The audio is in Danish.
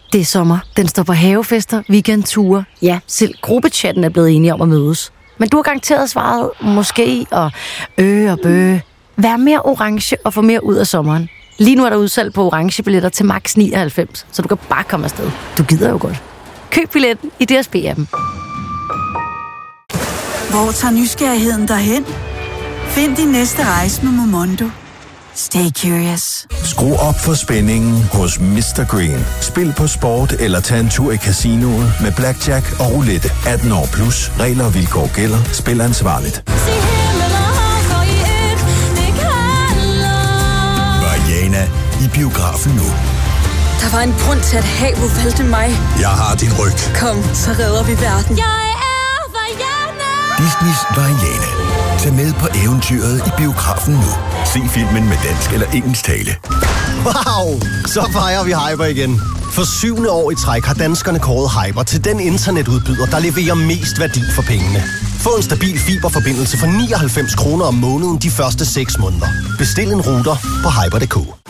Det er sommer. Den står på havefester, weekendture. Ja, selv gruppechatten er blevet enige om at mødes. Men du har garanteret svaret måske og bø. Vær mere orange og få mere ud af sommeren. Lige nu er der udsalg på orange billetter til max 99, så du kan bare komme afsted. Du gider jo godt. Køb billetten i DSB-appen. Hvor tager nysgerrigheden derhen? Find din næste rejse med Momondo. Stay curious. Skru op for spændingen hos Mr. Green. Spil på sport eller tag en tur i casinoet med blackjack og roulette. 18 år plus. Regler og vilkår gælder. Spil ansvarligt. Variana i biografen nu. Der var en grund til, at havet valgte mig. Jeg har din ryg. Kom, så redder vi verden. Jeg er Variana. Disneys Variana. Tag med på eventyret i biografen nu. Se filmen med dansk eller engelsk tale. Wow! Så fejrer vi Hyper igen. For 7. år i træk har danskerne kåret Hyper til den internetudbyder, der leverer mest værdi for pengene. Få en stabil fiberforbindelse for 99 kroner om måneden de første 6 måneder. Bestil en router på hyper.dk.